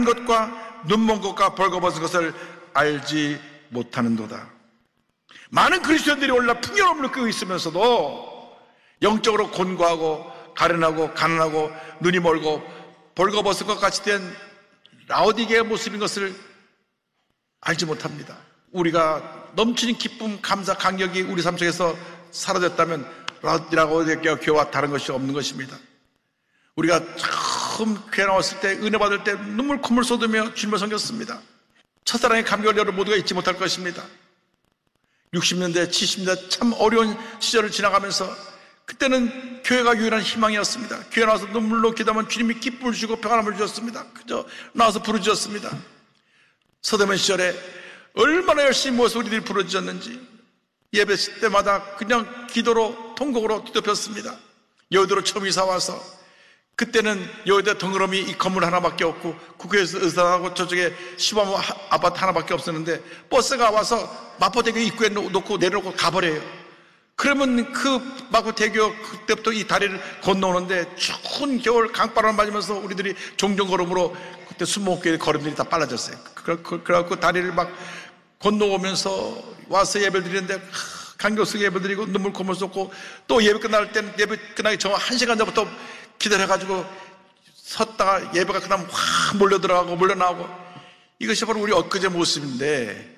것과 눈먼 것과 벌거벗은 것을 알지 못하는도다. 많은 그리스도인들이 오늘날 풍요로움을 느끼고 있으면서도 영적으로 곤고하고 가련하고 가난하고 눈이 멀고 벌거벗은 것 같이 된 라오디게의 모습인 것을 알지 못합니다. 우리가 넘치는 기쁨, 감사, 감격이 우리 삶 속에서 사라졌다면 라오디게 교회와 다른 것이 없는 것입니다. 우리가 처음 교회 나왔을 때 은혜 받을 때 눈물 콧물 쏟으며 주님을 섬겼습니다. 첫사랑의 감격을 여러분 모두가 잊지 못할 것입니다. 60년대, 70년대 참 어려운 시절을 지나가면서 그때는 교회가 유일한 희망이었습니다. 교회 나와서 눈물로 기도하면 주님이 기쁨을 주시고 평안함을 주셨습니다. 그저 나와서 부르짖었습니다. 서대문 시절에 얼마나 열심히 모여서 우리들이 부르짖었는지 예배 때마다 그냥 기도로 통곡으로 뒤덮였습니다. 여의도로 처음 이사 와서 그때는 여의도 덩그러미 이 건물 하나밖에 없고 국회에서 의사하고 저쪽에 시범 아파트 하나밖에 없었는데 버스가 와서 마포대교 입구에 놓고 내려놓고 가버려요. 그러면 그 마포대교 그때부터 이 다리를 건너오는데 추운 겨울 강바람을 맞으면서 우리들이 종종 걸음으로 그때 20개의 걸음들이 다 빨라졌어요. 그래갖고 다리를 막 건너오면서 와서 예배를 드리는데 감격스럽게 예배 드리고 눈물 콧물 쏟고 또 예배 끝날 때는 예배 끝나기 전 1시간 전부터 기다려가지고 섰다가 예배가 그다음 확 몰려들어가고 몰려나오고 이것이 바로 우리 엊그제 모습인데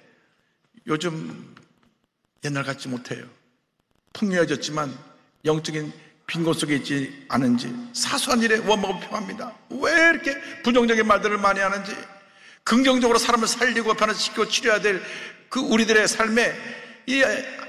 요즘 옛날 같지 못해요. 풍요해졌지만 영적인 빈곤 속에 있지 않은지 사소한 일에 원망을 표합니다. 왜 이렇게 부정적인 말들을 많이 하는지 긍정적으로 사람을 살리고 변화시키고 치료해야 될 그 우리들의 삶에 이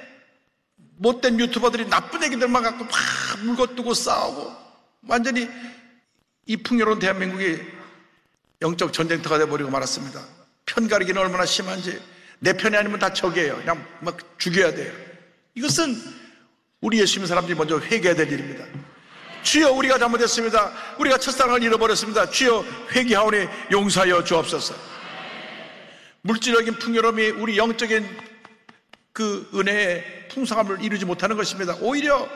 못된 유튜버들이 나쁜 얘기들만 갖고 막 물고 뜨고 싸우고 완전히 이 풍요로운 대한민국이 영적 전쟁터가 돼버리고 말았습니다. 편가르기는 얼마나 심한지 내 편이 아니면 다 적이에요. 그냥 막 죽여야 돼요. 이것은 우리 예수 믿는 사람들이 먼저 회개해야 될 일입니다. 주여 우리가 잘못했습니다. 우리가 첫사랑을 잃어버렸습니다. 주여 회개하오니 용서하여 주옵소서. 물질적인 풍요로움이 우리 영적인 그 은혜의 풍성함을 이루지 못하는 것입니다. 오히려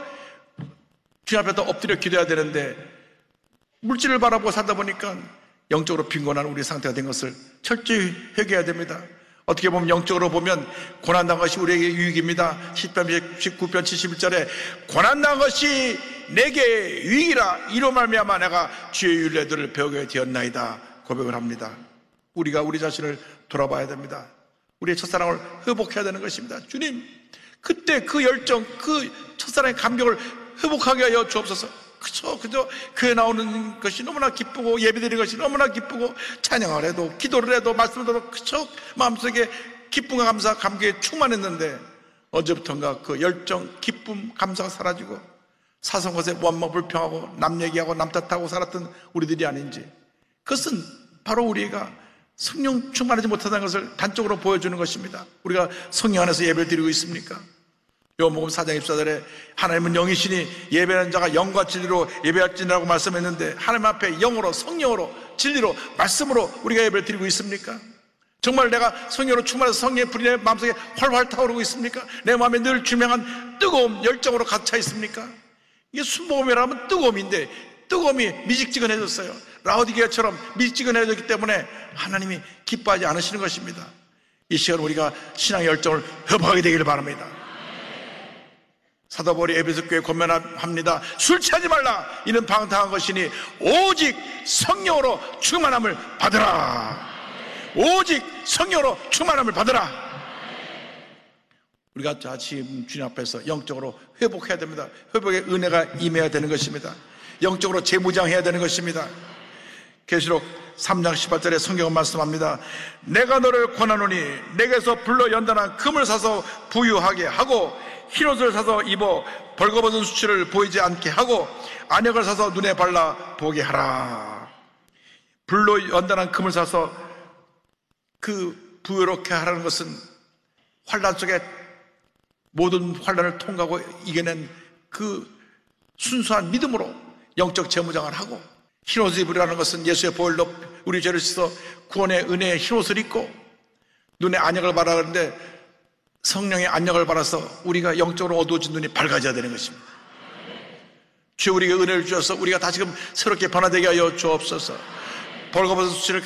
주님 앞에 더 엎드려 기도해야 되는데 물질을 바라보고 살다 보니까 영적으로 빈곤한 우리 상태가 된 것을 철저히 회개해야 됩니다. 어떻게 보면 영적으로 보면 고난당한 것이 우리에게 유익입니다. 10편 19편 71절에 고난당한 것이 내게 유익이라 이로 말미암아 내가 주의 율례들을 배우게 되었나이다 고백을 합니다. 우리가 우리 자신을 돌아봐야 됩니다. 우리의 첫사랑을 회복해야 되는 것입니다. 주님 그때 그 열정 그 첫사랑의 감격을 회복하게 하여 주옵소서. 그저 교회 나오는 것이 너무나 기쁘고 예배드리는 것이 너무나 기쁘고 찬양을 해도 기도를 해도 말씀을 해도 그저 마음속에 기쁨과 감사 감격에 충만했는데 언제부턴가 그 열정 기쁨 감사가 사라지고 사성것에 원망 불평하고 남 얘기하고 남 탓하고 살았던 우리들이 아닌지 그것은 바로 우리가 성령 충만하지 못하다는 것을 단적으로 보여주는 것입니다. 우리가 성령 안에서 예배를 드리고 있습니까? 요한복음 4장 24절에 하나님은 영이시니 예배하는 자가 영과 진리로 예배할지니라고 말씀했는데 하나님 앞에 영으로 성령으로 진리로 말씀으로 우리가 예배를 드리고 있습니까? 정말 내가 성령으로 충만해서 성령의 불이 내 마음속에 활활 타오르고 있습니까? 내 마음에 늘 주명한 뜨거움 열정으로 가득 차 있습니까? 이게 순복음이라면 뜨거움인데 뜨거움이 미직지근해졌어요. 라오디게처럼 미직지근해졌기 때문에 하나님이 기뻐하지 않으시는 것입니다. 이 시간 우리가 신앙의 열정을 회복하게 되기를 바랍니다. 사도 바울이 에베소 교회에 권면합니다. 술 취하지 말라. 이는 방탕한 것이니 오직 성령으로 충만함을 받으라. 오직 성령으로 충만함을 받으라. 우리가 지금 주님 앞에서 영적으로 회복해야 됩니다. 회복의 은혜가 임해야 되는 것입니다. 영적으로 재무장해야 되는 것입니다. 계시록 3장 18절에 성경은 말씀합니다. 내가 너를 권하노니 내게서 불러 연단한 금을 사서 부유하게 하고 흰옷을 사서 입어 벌거벗은 수치를 보이지 않게 하고 안역을 사서 눈에 발라 보게 하라. 불로 연단한 금을 사서 그 부유롭게 하라는 것은 환난 속에 모든 환난을 통과하고 이겨낸 그 순수한 믿음으로 영적 재무장을 하고 흰옷을 입으라는 것은 예수의 보혈로 우리 죄를 씻어 구원의 은혜의 흰옷을 입고 눈에 안역을 바라 그러는데 성령의 안역을 받아서 우리가 영적으로 어두워진 눈이 밝아져야 되는 것입니다. 주여 우리에게 은혜를 주셔서 우리가 다시금 새롭게 변화되게 하여 주옵소서. 벌거벗은 수치를